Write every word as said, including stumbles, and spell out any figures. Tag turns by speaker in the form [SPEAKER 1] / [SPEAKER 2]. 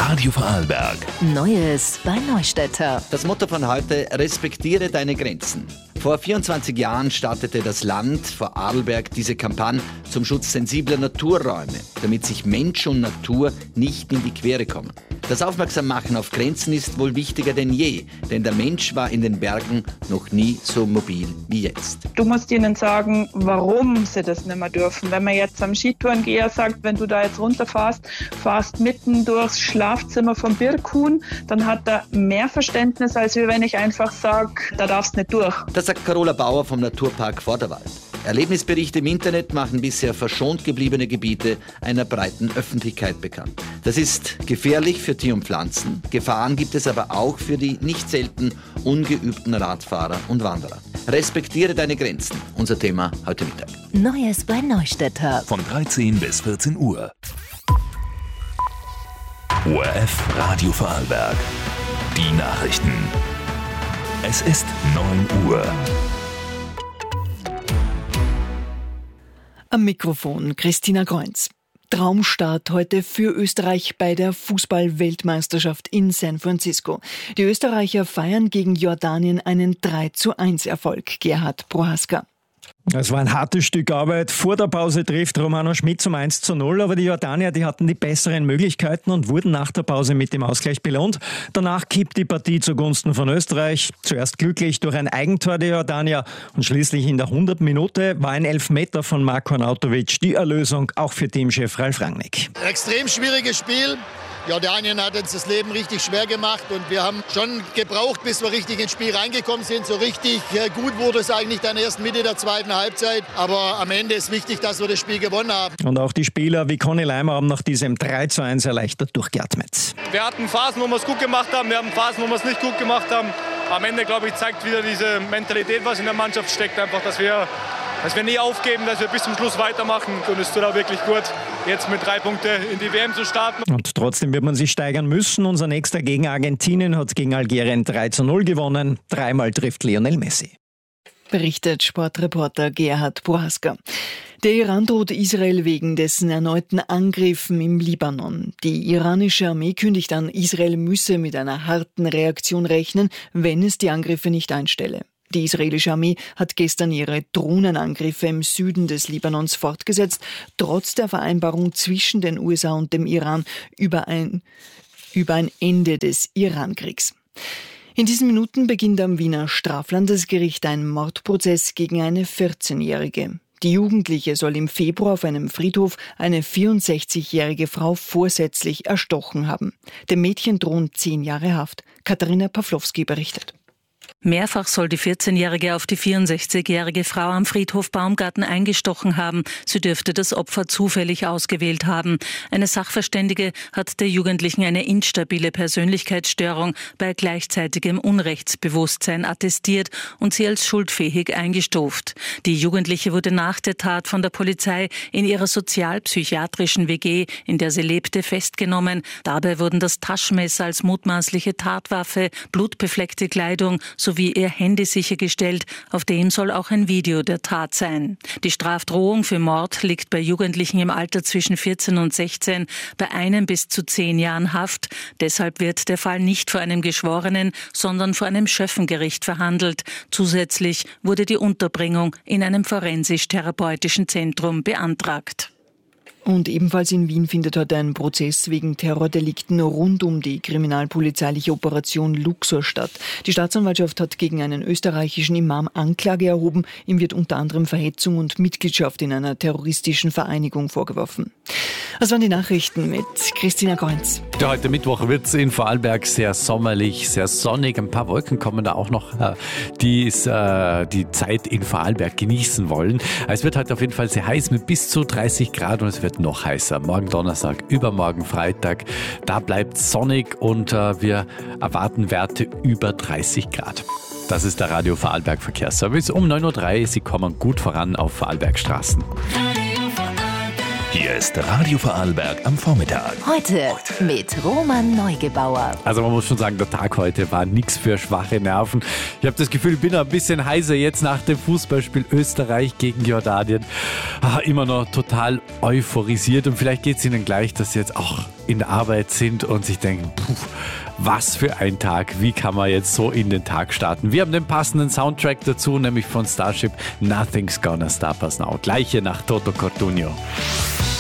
[SPEAKER 1] Radio Vorarlberg.
[SPEAKER 2] Neues bei Neustädter.
[SPEAKER 3] Das Motto von heute: Respektiere deine Grenzen. Vor vierundzwanzig Jahren startete das Land Vorarlberg diese Kampagne zum Schutz sensibler Naturräume, damit sich Mensch und Natur nicht in die Quere kommen. Das Aufmerksammachen auf Grenzen ist wohl wichtiger denn je, denn der Mensch war in den Bergen noch nie so mobil wie jetzt.
[SPEAKER 4] Du musst ihnen sagen, warum sie das nicht mehr dürfen. Wenn man jetzt am Skitourengeher sagt, wenn du da jetzt runterfährst, fahrst mitten durchs Schlafzimmer vom Birkhuhn, dann hat er mehr Verständnis, als wenn ich einfach sage, da darfst du nicht durch.
[SPEAKER 3] Das sagt Carola Bauer vom Naturpark Vorderwald. Erlebnisberichte im Internet machen bisher verschont gebliebene Gebiete einer breiten Öffentlichkeit bekannt. Das ist gefährlich für Tier und Pflanzen. Gefahren gibt es aber auch für die nicht selten ungeübten Radfahrer und Wanderer. Respektiere deine Grenzen. Unser Thema heute Mittag.
[SPEAKER 2] Neues bei Neustädter.
[SPEAKER 1] Von dreizehn bis vierzehn Uhr. O R F Radio Vorarlberg. Die Nachrichten. Es ist neun Uhr.
[SPEAKER 5] Am Mikrofon Christina Kreunz. Traumstart heute für Österreich bei der Fußball-Weltmeisterschaft in San Francisco. Die Österreicher feiern gegen Jordanien einen drei zu eins Erfolg. Gerhard Prohaska.
[SPEAKER 6] Es war ein hartes Stück Arbeit. Vor der Pause trifft Romano Schmid zum eins zu null, aber die Jordanier, die hatten die besseren Möglichkeiten und wurden nach der Pause mit dem Ausgleich belohnt. Danach kippt die Partie zugunsten von Österreich. Zuerst glücklich durch ein Eigentor der Jordanier und schließlich in der hunderten Minute war ein Elfmeter von Marko Arnautovic die Erlösung, auch für Teamchef Ralf Rangnick.
[SPEAKER 7] Extrem schwieriges Spiel. Jordanien hat uns das Leben richtig schwer gemacht und wir haben schon gebraucht, bis wir richtig ins Spiel reingekommen sind. So richtig gut wurde es eigentlich dann erst Mitte der zweiten Halbzeit. Aber am Ende ist wichtig, dass wir das Spiel gewonnen haben.
[SPEAKER 6] Und auch die Spieler wie Conny Leimer haben nach diesem drei zu eins erleichtert durchgeatmet.
[SPEAKER 8] Wir hatten Phasen, wo wir es gut gemacht haben, wir haben Phasen, wo wir es nicht gut gemacht haben. Am Ende, glaube ich, zeigt wieder diese Mentalität, was in der Mannschaft steckt, einfach, dass wir, dass wir nie aufgeben, dass wir bis zum Schluss weitermachen. Und es tut auch wirklich gut, jetzt mit drei Punkten in die W M zu starten.
[SPEAKER 6] Und trotzdem wird man sich steigern müssen. Unser nächster gegen Argentinien hat gegen Algerien drei zu null gewonnen. Dreimal trifft Lionel Messi.
[SPEAKER 5] Berichtet Sportreporter Gerhard Prohaska. Der Iran droht Israel wegen dessen erneuten Angriffen im Libanon. Die iranische Armee kündigt an, Israel müsse mit einer harten Reaktion rechnen, wenn es die Angriffe nicht einstelle. Die israelische Armee hat gestern ihre Drohnenangriffe im Süden des Libanons fortgesetzt, trotz der Vereinbarung zwischen den U S A und dem Iran über ein, über ein Ende des Irankriegs. In diesen Minuten beginnt am Wiener Straflandesgericht ein Mordprozess gegen eine vierzehnjährige. Die Jugendliche soll im Februar auf einem Friedhof eine vierundsechzigjährige Frau vorsätzlich erstochen haben. Dem Mädchen drohen zehn Jahre Haft. Katharina Pawlowski berichtet.
[SPEAKER 9] Mehrfach soll die vierzehnjährige auf die vierundsechzigjährige Frau am Friedhof Baumgarten eingestochen haben. Sie dürfte das Opfer zufällig ausgewählt haben. Eine Sachverständige hat der Jugendlichen eine instabile Persönlichkeitsstörung bei gleichzeitigem Unrechtsbewusstsein attestiert und sie als schuldfähig eingestuft. Die Jugendliche wurde nach der Tat von der Polizei in ihrer sozialpsychiatrischen W G, in der sie lebte, festgenommen. Dabei wurden das Taschenmesser als mutmaßliche Tatwaffe, blutbefleckte Kleidung sowie ihr Handy sichergestellt. Auf dem soll auch ein Video der Tat sein. Die Strafdrohung für Mord liegt bei Jugendlichen im Alter zwischen vierzehn und sechzehn bei einem bis zu zehn Jahren Haft. Deshalb wird der Fall nicht vor einem Geschworenen, sondern vor einem Schöffengericht verhandelt. Zusätzlich wurde die Unterbringung in einem forensisch-therapeutischen Zentrum beantragt.
[SPEAKER 5] Und ebenfalls in Wien findet heute ein Prozess wegen Terrordelikten rund um die kriminalpolizeiliche Operation Luxor statt. Die Staatsanwaltschaft hat gegen einen österreichischen Imam Anklage erhoben. Ihm wird unter anderem Verhetzung und Mitgliedschaft in einer terroristischen Vereinigung vorgeworfen. Das waren die Nachrichten mit Christina Kreunz.
[SPEAKER 10] Ja, heute Mittwoch wird es in Vorarlberg sehr sommerlich, sehr sonnig. Ein paar Wolken kommen da auch noch, die ist, äh, die Zeit in Vorarlberg genießen wollen. Es wird heute auf jeden Fall sehr heiß mit bis zu dreißig Grad und es wird noch heißer. Morgen Donnerstag, übermorgen Freitag, da bleibt sonnig und äh, wir erwarten Werte über dreißig Grad. Das ist der Radio Vorarlberg Verkehrsservice um neun Uhr drei. Sie kommen gut voran auf Vorarlbergstraßen.
[SPEAKER 1] Hier ist Radio Vorarlberg am Vormittag.
[SPEAKER 2] Heute mit Roman Neugebauer.
[SPEAKER 10] Also man muss schon sagen, der Tag heute war nichts für schwache Nerven. Ich habe das Gefühl, ich bin ein bisschen heiser jetzt nach dem Fußballspiel Österreich gegen Jordanien. Ah, immer noch total euphorisiert und vielleicht geht es Ihnen gleich, dass Sie jetzt auch in der Arbeit sind und sich denken, puh, was für ein Tag, wie kann man jetzt so in den Tag starten? Wir haben den passenden Soundtrack dazu, nämlich von Starship, Nothing's Gonna Stop Us Now. Gleiche nach Toto Cutugno.